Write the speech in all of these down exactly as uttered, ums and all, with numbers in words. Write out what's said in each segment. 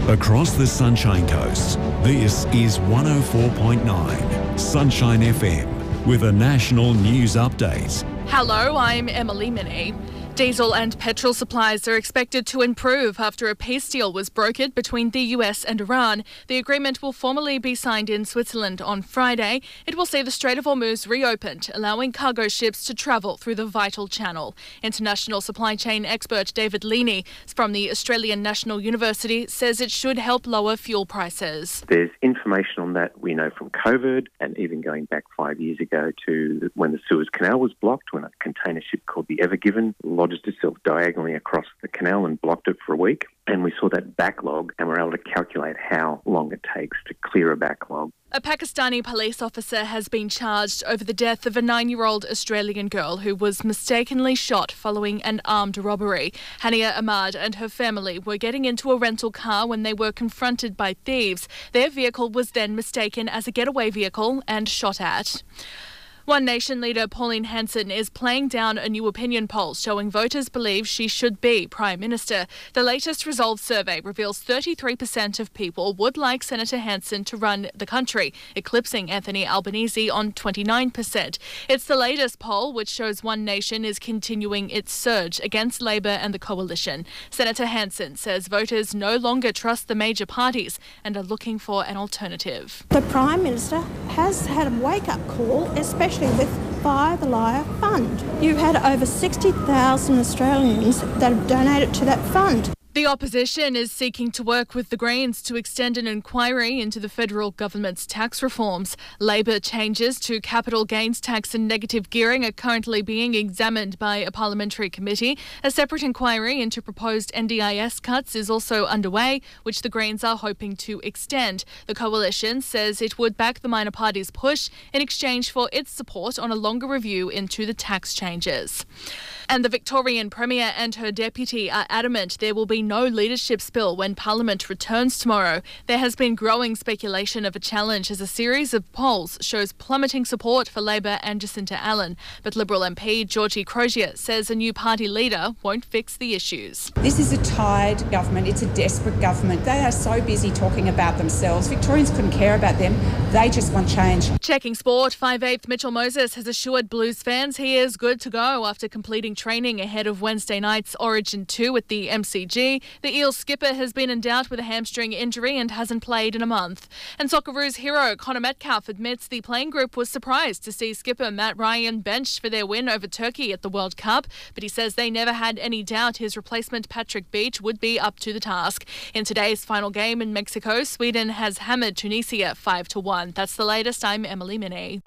Across the Sunshine Coast, this is one oh four point nine Sunshine F M with a national news update. Hello, I'm Emily Minnie. Diesel and petrol supplies are expected to improve after a peace deal was brokered between the U S and Iran. The agreement will formally be signed in Switzerland on Friday. It will see the Strait of Hormuz reopened, allowing cargo ships to travel through the vital channel. International supply chain expert David Leaney from the Australian National University says it should help lower fuel prices. There's information on that we know from COVID and even going back five years ago to when the Suez Canal was blocked, when a container ship called the Ever Given lodged itself diagonally across the canal and blocked it for a week. And we saw that backlog and were able to calculate how long it takes to clear a backlog. A Pakistani police officer has been charged over the death of a nine-year-old Australian girl who was mistakenly shot following an armed robbery. Hania Ahmad and her family were getting into a rental car when they were confronted by thieves. Their vehicle was then mistaken as a getaway vehicle and shot at. One Nation leader Pauline Hanson is playing down a new opinion poll showing voters believe she should be Prime Minister. The latest Resolve survey reveals thirty-three percent of people would like Senator Hanson to run the country, eclipsing Anthony Albanese on twenty-nine percent. It's the latest poll which shows One Nation is continuing its surge against Labor and the coalition. Senator Hanson says voters no longer trust the major parties and are looking for an alternative. The Prime Minister has had a wake-up call, especially with Buy the Liar Fund. You've had over sixty thousand Australians that have donated to that fund. The opposition is seeking to work with the Greens to extend an inquiry into the federal government's tax reforms. Labor changes to capital gains tax and negative gearing are currently being examined by a parliamentary committee. A separate inquiry into proposed N D I S cuts is also underway, which the Greens are hoping to extend. The coalition says it would back the minor party's push in exchange for its support on a longer review into the tax changes. And the Victorian Premier and her deputy are adamant there will be no leadership spill when Parliament returns tomorrow. There has been growing speculation of a challenge as a series of polls shows plummeting support for Labor and Jacinta Allen. But Liberal M P Georgie Crozier says a new party leader won't fix the issues. This is a tired government. It's a desperate government. They are so busy talking about themselves. Victorians couldn't care about them. They just want change. Checking sport, five-eighth Mitchell Moses has assured Blues fans he is good to go after completing training ahead of Wednesday night's Origin two at the M C G. The Eels skipper has been in doubt with a hamstring injury and hasn't played in a month. And Socceroos hero Connor Metcalfe admits the playing group was surprised to see skipper Matt Ryan benched for their win over Turkey at the World Cup, but he says they never had any doubt his replacement Patrick Beach would be up to the task. In today's final game in Mexico, Sweden has hammered Tunisia five to one. That's the latest. I'm Emily Minnie.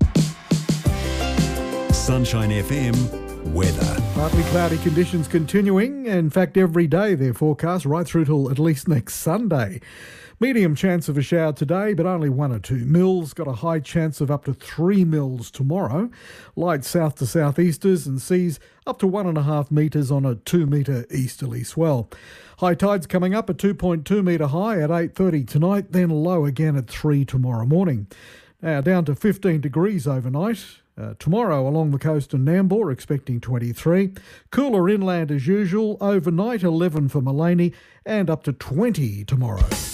Sunshine F M weather. Partly cloudy conditions continuing. In fact, every day they're forecast right through till at least next Sunday. Medium chance of a shower today, but only one or two mils. Got a high chance of up to three mils tomorrow. Light south to southeasters and seas up to one and a half metres on a two metre easterly swell. High tides coming up at two point two metre high at eight thirty tonight, then low again at three tomorrow morning. Now down to fifteen degrees overnight. Uh, tomorrow along the coast in Nambour expecting twenty-three. Cooler inland as usual. Overnight eleven for Mullaney and up to twenty tomorrow.